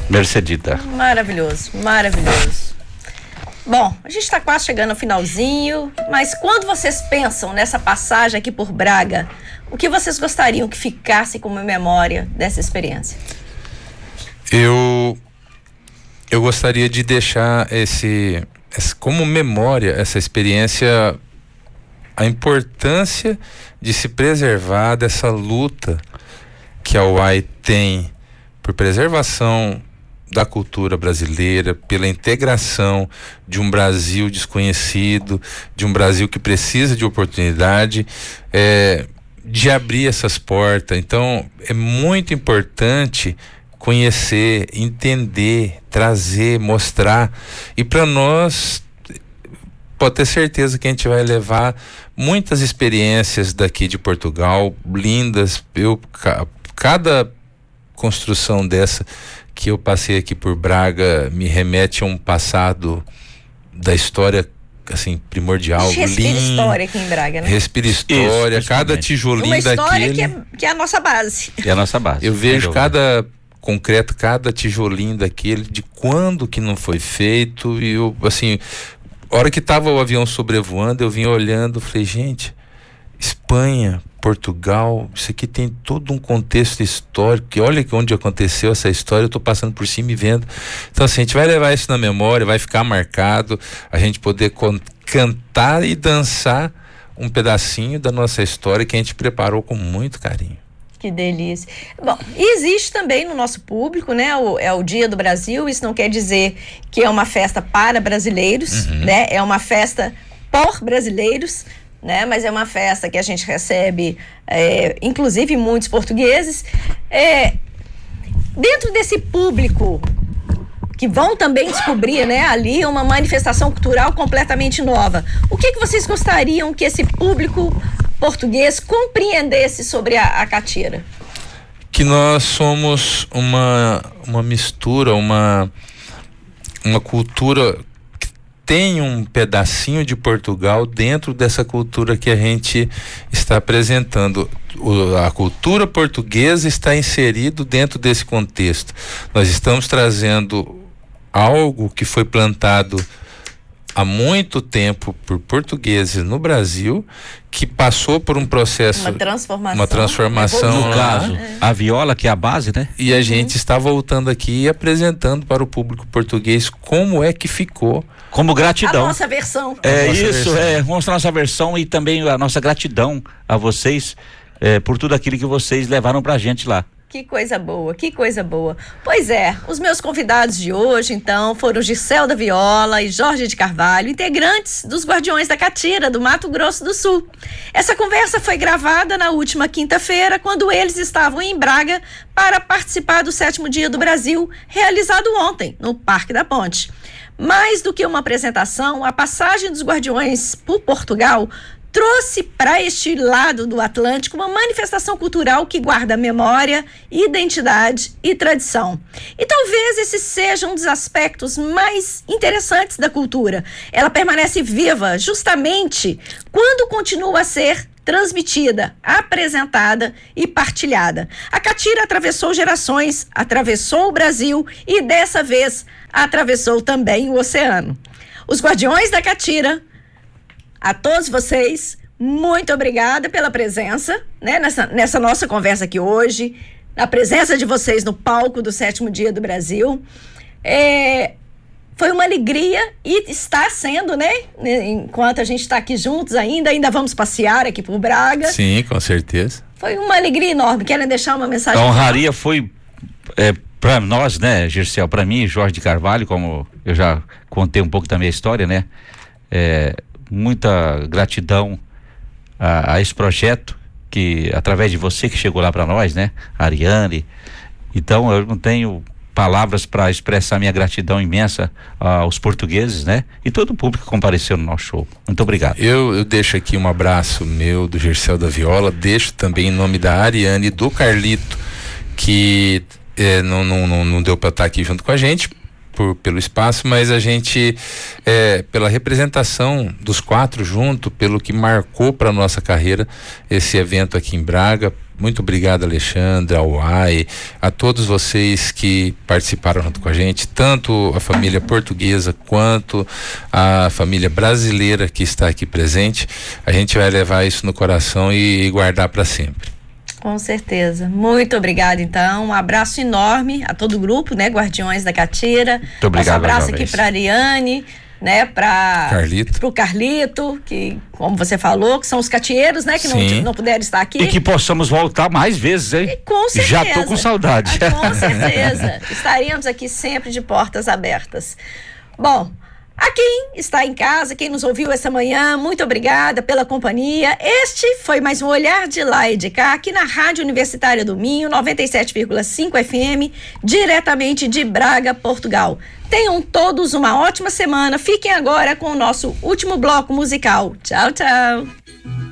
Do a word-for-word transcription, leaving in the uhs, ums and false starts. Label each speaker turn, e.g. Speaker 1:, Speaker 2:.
Speaker 1: Mercedita.
Speaker 2: Maravilhoso, maravilhoso. Bom, a gente está quase chegando ao finalzinho, mas quando vocês pensam nessa passagem aqui por Braga, o que vocês gostariam que ficasse como memória dessa experiência?
Speaker 3: Eu, eu gostaria de deixar esse, esse, como memória, essa experiência, a importância de se preservar dessa luta que a U A I tem por preservação da cultura brasileira, pela integração de um Brasil desconhecido, de um Brasil que precisa de oportunidade, é, de abrir essas portas. Então, é muito importante conhecer, entender, trazer, mostrar. E para nós, pode ter certeza que a gente vai levar muitas experiências daqui de Portugal, lindas. Eu, cada construção dessa que eu passei aqui por Braga me remete a um passado da história, assim, primordial.
Speaker 2: Respira lindo, história aqui em Braga, né?
Speaker 3: Respira história, isso, cada tijolinho
Speaker 2: uma história
Speaker 3: daquele.
Speaker 2: Que é, que é a nossa base.
Speaker 1: É a nossa base.
Speaker 3: Eu vejo cada concreto, cada tijolinho daquele, de quando que não foi feito, e eu, assim, a hora que tava o avião sobrevoando, eu vim olhando, falei, gente, Espanha, Portugal, isso aqui tem todo um contexto histórico, que olha que onde aconteceu essa história, eu tô passando por cima e vendo. Então, assim, a gente vai levar isso na memória, vai ficar marcado, a gente poder con- cantar e dançar um pedacinho da nossa história que a gente preparou com muito carinho.
Speaker 2: Que delícia. Bom, e existe também no nosso público, né, o, é o Dia do Brasil. Isso não quer dizer que é uma festa para brasileiros, uhum. né, é uma festa por brasileiros, né? Mas é uma festa que a gente recebe, é, inclusive muitos portugueses. É, dentro desse público que vão também descobrir, né, ali uma manifestação cultural completamente nova, o que que vocês gostariam que esse público português compreendesse sobre a, a catira?
Speaker 3: Que nós somos uma, uma mistura, uma, uma cultura tem um pedacinho de Portugal dentro dessa cultura que a gente está apresentando. O, a cultura portuguesa está inserido dentro desse contexto. Nós estamos trazendo algo que foi plantado há muito tempo por portugueses no Brasil, que passou por um processo,
Speaker 2: uma transformação,
Speaker 3: uma transformação
Speaker 1: no caso, é. a viola, que é a base, né?
Speaker 3: E a uhum. gente está voltando aqui e apresentando para o público português como é que ficou.
Speaker 1: Como gratidão.
Speaker 2: A nossa versão.
Speaker 1: É
Speaker 3: nossa
Speaker 1: isso,
Speaker 3: versão.
Speaker 1: é mostrar a nossa versão e também a nossa gratidão a vocês é, por tudo aquilo que vocês levaram pra gente lá.
Speaker 2: Que coisa boa, que coisa boa. Pois é, os meus convidados de hoje, então, foram Giselda Viola e Jorge de Carvalho, integrantes dos Guardiões da Catira, do Mato Grosso do Sul. Essa conversa foi gravada na última quinta-feira, quando eles estavam em Braga para participar do sétimo Dia do Brasil, realizado ontem, no Parque da Ponte. Mais do que uma apresentação, a passagem dos Guardiões por Portugal trouxe para este lado do Atlântico uma manifestação cultural que guarda memória, identidade e tradição. E talvez esse seja um dos aspectos mais interessantes da cultura. Ela permanece viva justamente quando continua a ser transmitida, apresentada e partilhada. A catira atravessou gerações, atravessou o Brasil e dessa vez atravessou também o oceano. Os Guardiões da Catira, a todos vocês, muito obrigada pela presença, né, nessa, nessa nossa conversa aqui hoje, a presença de vocês no palco do sétimo Dia do Brasil. É, foi uma alegria e está sendo, né? Enquanto a gente está aqui juntos ainda, ainda vamos passear aqui por Braga.
Speaker 3: Sim, com certeza.
Speaker 2: Foi uma alegria enorme. Querem deixar uma mensagem?
Speaker 1: A honraria foi é, para nós, né, Gircel, para mim, Jorge de Carvalho, como eu já contei um pouco da minha história, né? É, muita gratidão a, a esse projeto que, através de você que chegou lá para nós, né, Ariane. Então eu não tenho palavras para expressar minha gratidão imensa aos portugueses, né, e todo o público que compareceu no nosso show. Muito obrigado.
Speaker 3: Eu, eu deixo aqui um abraço meu, do Gircel da Viola, deixo também em nome da Ariane e do Carlito, que é, não, não, não, não deu para estar aqui junto com a gente Por, pelo espaço, mas a gente, é, pela representação dos quatro junto, pelo que marcou para nossa carreira esse evento aqui em Braga, Muito obrigado, Alexandre, ao U A I, a todos vocês que participaram junto com a gente, tanto a família portuguesa quanto a família brasileira que está aqui presente. A gente vai levar isso no coração e, e guardar para sempre.
Speaker 2: Com certeza. Muito obrigada, então. Um abraço enorme a todo o grupo, né? Guardiões da Catira.
Speaker 1: Muito obrigado.
Speaker 2: Um abraço aqui para Ariane, né? Para
Speaker 3: Carlito.
Speaker 2: Pro Carlito, que, como você falou, que são os catieiros, né? Que não, não puderam estar aqui.
Speaker 1: E que possamos voltar mais vezes, hein?
Speaker 2: E com certeza.
Speaker 1: Já tô com saudade.
Speaker 2: Ah, com certeza. Estaremos aqui sempre de portas abertas. Bom, a quem está em casa, quem nos ouviu essa manhã, muito obrigada pela companhia. Este foi mais um Olhar de Lá e de Cá, aqui na Rádio Universitária do Minho, noventa e sete vírgula cinco F M, diretamente de Braga, Portugal. Tenham todos uma ótima semana. Fiquem agora com o nosso último bloco musical. Tchau, tchau.